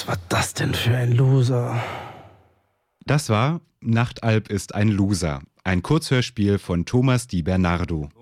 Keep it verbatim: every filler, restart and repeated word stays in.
Was war das denn für ein Loser? Das war Nachtalb ist ein Loser, ein Kurzhörspiel von Thomas Di Bernardo.